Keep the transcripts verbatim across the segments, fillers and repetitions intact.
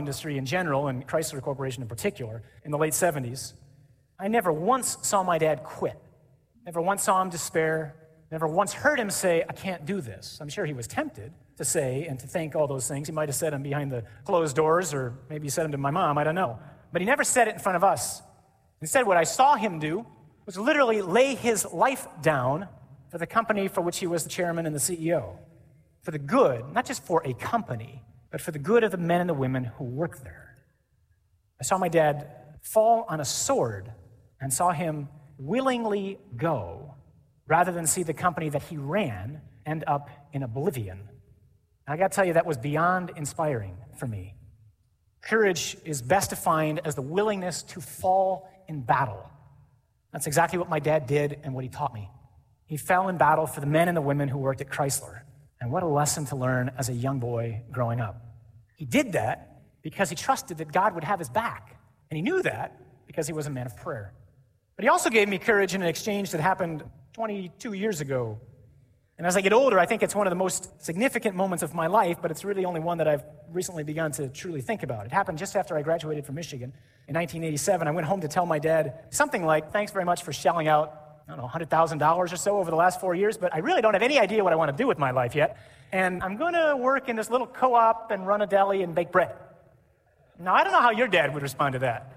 industry in general, and Chrysler Corporation in particular, in the late seventies, I never once saw my dad quit. Never once saw him despair. Never once heard him say, I can't do this. I'm sure he was tempted to say and to think all those things. He might have said them behind the closed doors, or maybe he said them to my mom, I don't know. But he never said it in front of us. Instead, what I saw him do was literally lay his life down for the company for which he was the chairman and the C E O. For the good, not just for a company, but for the good of the men and the women who work there. I saw my dad fall on a sword and saw him willingly go rather than see the company that he ran end up in oblivion. And I got to tell you, that was beyond inspiring for me. Courage is best defined as the willingness to fall in battle. That's exactly what my dad did and what he taught me. He fell in battle for the men and the women who worked at Chrysler. And what a lesson to learn as a young boy growing up. He did that because he trusted that God would have his back. And he knew that because he was a man of prayer. But he also gave me courage in an exchange that happened twenty-two years ago. And as I get older, I think it's one of the most significant moments of my life, but it's really only one that I've recently begun to truly think about. It happened just after I graduated from Michigan in nineteen eighty-seven. I went home to tell my dad something like, thanks very much for shelling out, I don't know, one hundred thousand dollars or so over the last four years, but I really don't have any idea what I want to do with my life yet. And I'm going to work in this little co-op and run a deli and bake bread. Now, I don't know how your dad would respond to that.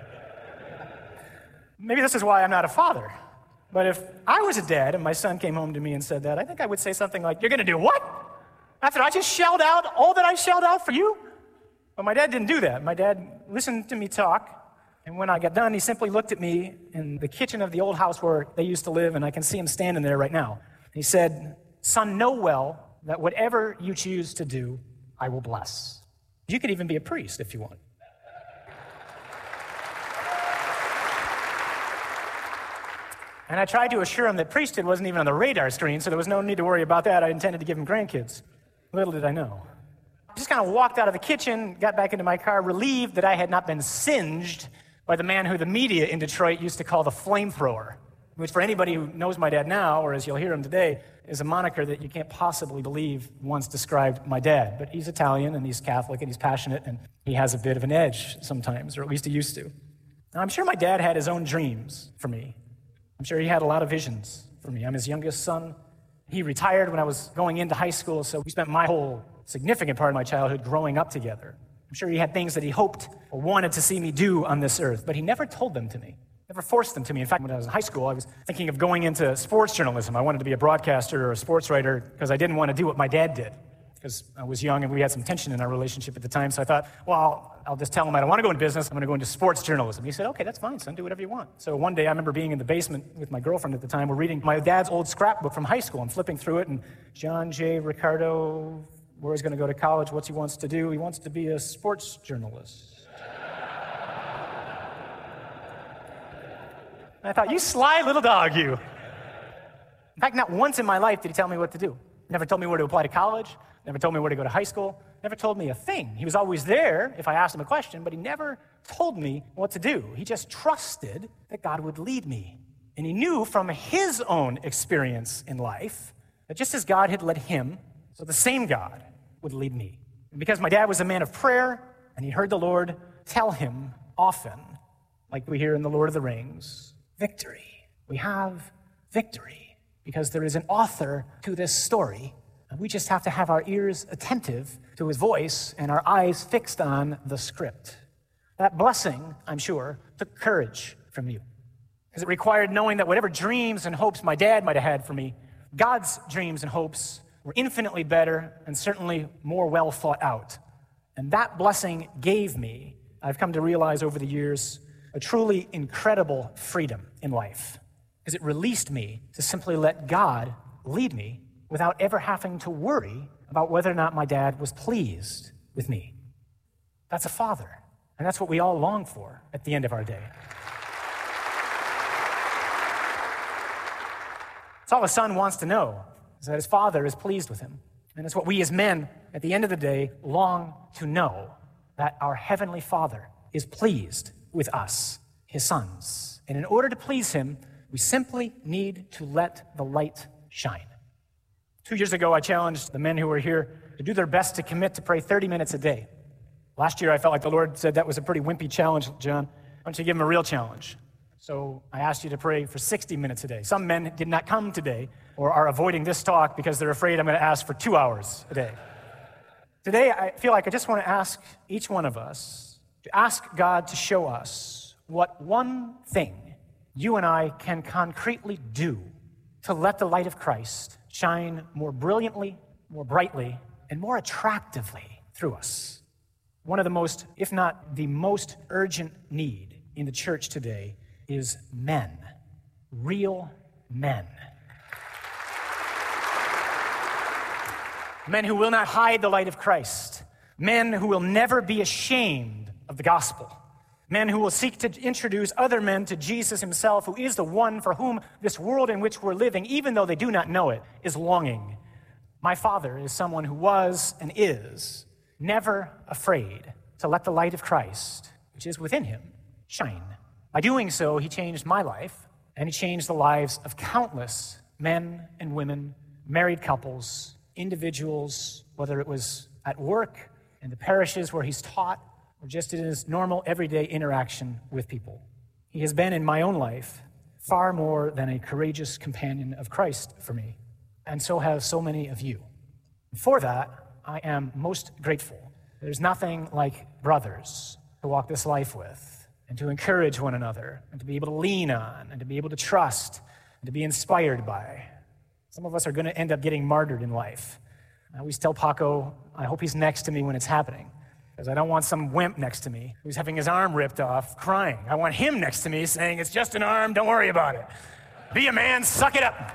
Maybe this is why I'm not a father. But if I was a dad and my son came home to me and said that, I think I would say something like, you're going to do what? After I just shelled out all that I shelled out for you? But my dad didn't do that. My dad listened to me talk, and when I got done, he simply looked at me in the kitchen of the old house where they used to live, and I can see him standing there right now. He said, son, know well that whatever you choose to do, I will bless. You could even be a priest if you want. And I tried to assure him that priesthood wasn't even on the radar screen, so there was no need to worry about that. I intended to give him grandkids. Little did I know. I just kind of walked out of the kitchen, got back into my car, relieved that I had not been singed by the man who the media in Detroit used to call the flamethrower, which for anybody who knows my dad now, or as you'll hear him today, is a moniker that you can't possibly believe once described my dad. But he's Italian, and he's Catholic, and he's passionate, and he has a bit of an edge sometimes, or at least he used to. Now, I'm sure my dad had his own dreams for me. I'm sure he had a lot of visions for me. I'm his youngest son. He retired when I was going into high school, so we spent my whole significant part of my childhood growing up together. I'm sure he had things that he hoped or wanted to see me do on this earth, but he never told them to me, never forced them to me. In fact, when I was in high school, I was thinking of going into sports journalism. I wanted to be a broadcaster or a sports writer because I didn't want to do what my dad did, because I was young and we had some tension in our relationship at the time. So I thought, well, I'll just tell him I don't want to go into business. I'm going to go into sports journalism. He said, okay, that's fine, son. Do whatever you want. So one day I remember being in the basement with my girlfriend at the time. We're reading my dad's old scrapbook from high school. I'm flipping through it, and John J. Ricardo, where he's going to go to college, what he wants to do. He wants to be a sports journalist. And I thought, you sly little dog, you. In fact, not once in my life did he tell me what to do. Never told me where to apply to college. Never told me where to go to high school. Never told me a thing. He was always there if I asked him a question, but he never told me what to do. He just trusted that God would lead me. And he knew from his own experience in life that just as God had led him, so the same God would lead me. And because my dad was a man of prayer, and he heard the Lord tell him often, like we hear in The Lord of the Rings, victory. We have victory because there is an author to this story. And we just have to have our ears attentive to his voice and our eyes fixed on the script. That blessing, I'm sure, took courage from you, because it required knowing that whatever dreams and hopes my dad might have had for me, God's dreams and hopes were infinitely better and certainly more well thought out. And that blessing gave me, I've come to realize over the years, a truly incredible freedom in life, because it released me to simply let God lead me without ever having to worry about whether or not my dad was pleased with me. That's a father, and that's what we all long for at the end of our day. It's all a son wants to know, is that his father is pleased with him. And it's what we as men, at the end of the day, long to know, that our heavenly Father is pleased with us, his sons. And in order to please him, we simply need to let the light shine. Two years ago, I challenged the men who were here to do their best to commit to pray thirty minutes a day. Last year, I felt like the Lord said that was a pretty wimpy challenge, John. Why don't you give him a real challenge? So I asked you to pray for sixty minutes a day. Some men did not come today or are avoiding this talk because they're afraid I'm going to ask for two hours a day. Today, I feel like I just want to ask each one of us to ask God to show us what one thing you and I can concretely do to let the light of Christ shine more brilliantly, more brightly, and more attractively through us. One of the most, if not the most urgent need in the church today is men, real men. Men who will not hide the light of Christ. Men who will never be ashamed of the gospel. Men who will seek to introduce other men to Jesus himself, who is the one for whom this world in which we're living, even though they do not know it, is longing. My father is someone who was and is never afraid to let the light of Christ, which is within him, shine. By doing so, he changed my life, and he changed the lives of countless men and women, married couples, individuals, whether it was at work, in the parishes where he's taught, or just in his normal everyday interaction with people. He has been in my own life far more than a courageous companion of Christ for me, and so have so many of you. For that, I am most grateful. There's nothing like brothers to walk this life with, and to encourage one another, and to be able to lean on, and to be able to trust, and to be inspired by. Some of us are going to end up getting martyred in life. I always tell Paco, I hope he's next to me when it's happening, because I don't want some wimp next to me who's having his arm ripped off, crying. I want him next to me saying, it's just an arm, don't worry about it. Be a man, suck it up.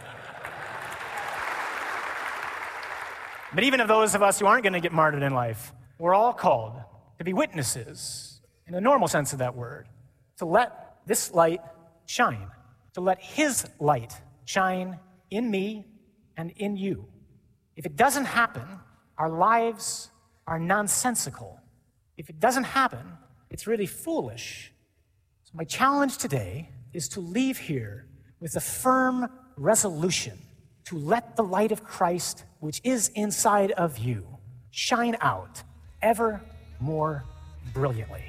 But even of those of us who aren't going to get martyred in life, we're all called to be witnesses, in the normal sense of that word, to let this light shine, to let his light shine in me and in you. If it doesn't happen, our lives are nonsensical. If it doesn't happen, it's really foolish. So my challenge today is to leave here with a firm resolution to let the light of Christ, which is inside of you, shine out ever more brilliantly.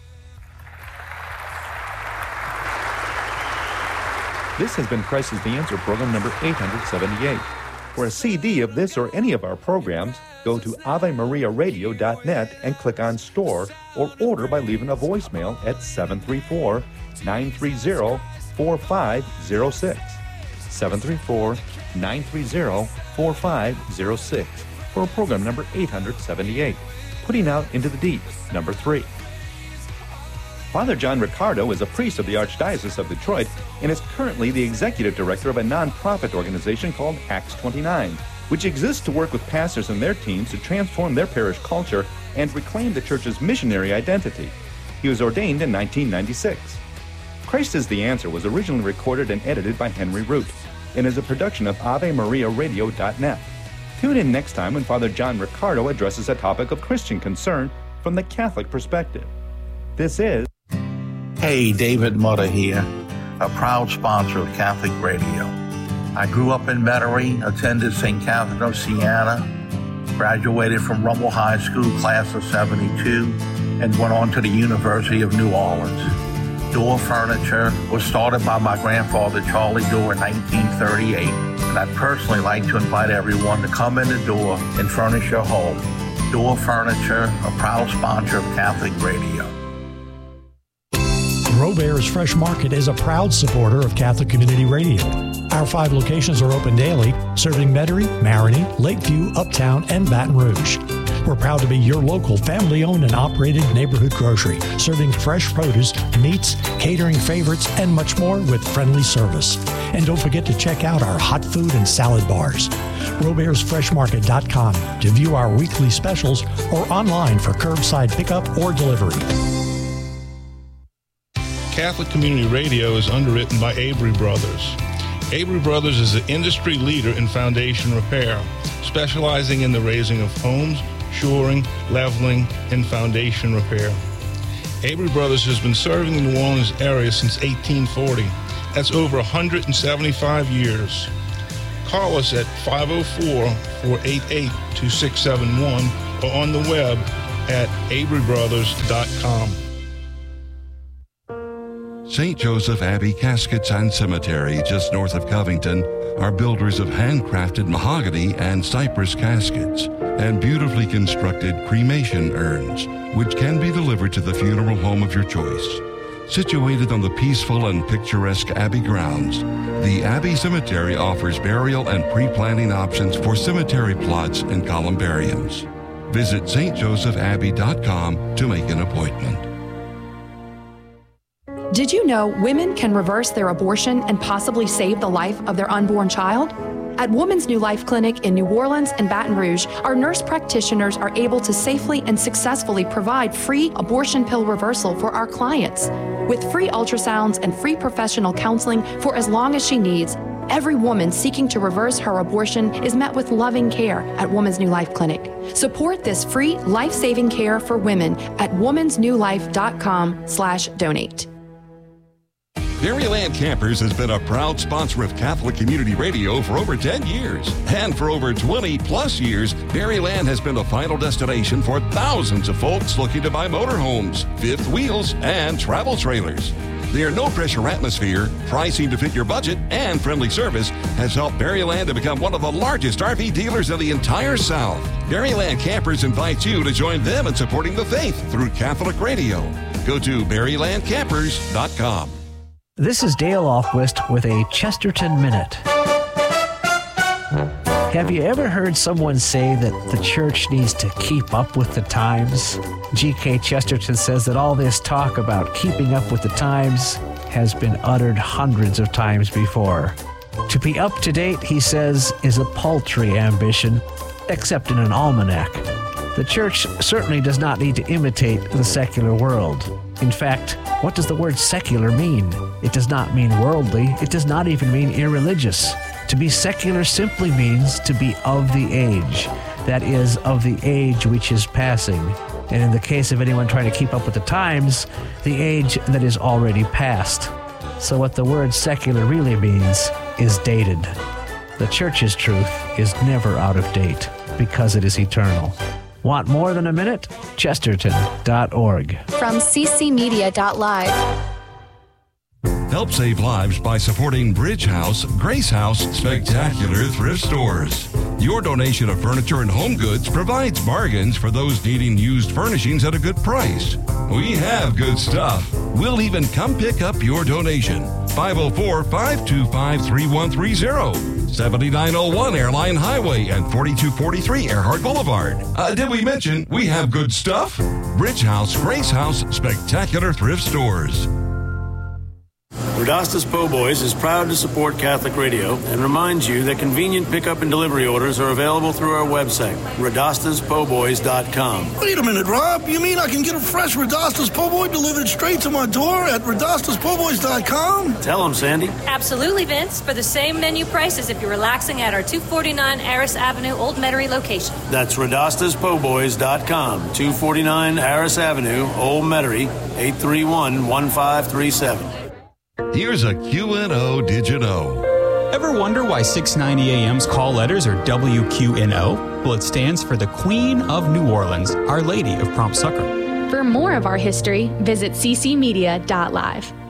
This has been Christ is the Answer, program number eight hundred seventy-eight. For a C D of this or any of our programs, go to ave maria radio dot net and click on Store, or order by leaving a voicemail at seven three four, nine three zero, four five zero six. seven three four, nine three zero, four five zero six for program number eight hundred seventy-eight. Putting Out into the Deep, number three. Father John Riccardo is a priest of the Archdiocese of Detroit and is currently the executive director of a nonprofit organization called Acts twenty-nine, which exists to work with pastors and their teams to transform their parish culture and reclaim the church's missionary identity. He was ordained in nineteen ninety-six. Christ is the Answer was originally recorded and edited by Henry Root and is a production of ave maria radio dot net. Tune in next time when Father John Riccardo addresses a topic of Christian concern from the Catholic perspective. This is... Hey, David Mutter here, a proud sponsor of Catholic Radio. I grew up in Metairie, attended Saint Catherine of Siena, graduated from Rummel High School class of seventy-two, and went on to the University of New Orleans. Door Furniture was started by my grandfather, Charlie Door, in nineteen thirty-eight, and I'd personally like to invite everyone to come in the door and furnish your home. Door Furniture, a proud sponsor of Catholic Radio. Robert's Fresh Market is a proud supporter of Catholic Community Radio. Our five locations are open daily, serving Metairie, Marigny, Lakeview, Uptown, and Baton Rouge. We're proud to be your local family-owned and operated neighborhood grocery, serving fresh produce, meats, catering favorites, and much more with friendly service. And don't forget to check out our hot food and salad bars. Roberts Fresh Market dot com to view our weekly specials or online for curbside pickup or delivery. Catholic Community Radio is underwritten by Avery Brothers. Avery Brothers is an industry leader in foundation repair, specializing in the raising of homes, shoring, leveling, and foundation repair. Avery Brothers has been serving the New Orleans area since eighteen forty. That's over one hundred seventy-five years. Call us at five oh four, four eight eight, two six seven one or on the web at avery brothers dot com. Saint Joseph Abbey Caskets and Cemetery, just north of Covington, are builders of handcrafted mahogany and cypress caskets and beautifully constructed cremation urns, which can be delivered to the funeral home of your choice. Situated on the peaceful and picturesque Abbey grounds, the Abbey Cemetery offers burial and pre-planning options for cemetery plots and columbariums. Visit s t joseph abbey dot com to make an appointment. Did you know women can reverse their abortion and possibly save the life of their unborn child? At Woman's New Life Clinic in New Orleans and Baton Rouge, our nurse practitioners are able to safely and successfully provide free abortion pill reversal for our clients. With free ultrasounds and free professional counseling for as long as she needs, every woman seeking to reverse her abortion is met with loving care at Woman's New Life Clinic. Support this free life-saving care for women at womans new life dot com slash donate. Berryland Campers has been a proud sponsor of Catholic Community Radio for over ten years. And for over twenty plus years, Berryland has been the final destination for thousands of folks looking to buy motorhomes, fifth wheels, and travel trailers. Their no-pressure atmosphere, pricing to fit your budget, and friendly service has helped Berryland to become one of the largest R V dealers in the entire South. Berryland Campers invites you to join them in supporting the faith through Catholic Radio. Go to berryland campers dot com. This is Dale Alquist with a Chesterton Minute. Have you ever heard someone say that the church needs to keep up with the times? G K Chesterton says that all this talk about keeping up with the times has been uttered hundreds of times before. To be up to date, he says, is a paltry ambition, except in an almanac. The church certainly does not need to imitate the secular world. In fact, what does the word secular mean? It does not mean worldly. It does not even mean irreligious. To be secular simply means to be of the age. That is, of the age which is passing. And in the case of anyone trying to keep up with the times, the age that is already past. So what the word secular really means is dated. The church's truth is never out of date because it is eternal. Want more than a minute? Chesterton dot org. From c c media dot live. Help save lives by supporting Bridge House, Grace House Spectacular Thrift Stores. Your donation of furniture and home goods provides bargains for those needing used furnishings at a good price. We have good stuff. We'll even come pick up your donation. five oh four, five two five, three one three oh, seventy-nine oh one Airline Highway and forty-two forty-three Earhart Boulevard. Uh, did we mention we have good stuff? Bridge House, Grace House Spectacular Thrift Stores. Rodastas Po' Boys is proud to support Catholic Radio and reminds you that convenient pickup and delivery orders are available through our website, rodastas po boys dot com. Wait a minute, Rob. You mean I can get a fresh Rodastas Po' Boy delivered straight to my door at rodastas po boys dot com? Tell them, Sandy. Absolutely, Vince. For the same menu prices if you're relaxing at our two forty-nine Aris Avenue, Old Metairie location. That's rodastas po boys dot com, two forty-nine Aris Avenue, Old Metairie, eight three one, one five three seven. Here's a Q and O Did You Know? Ever wonder why six ninety A M's call letters are W Q N O? Well, it stands for the Queen of New Orleans, Our Lady of Prompt Succor. For more of our history, visit c c media dot live.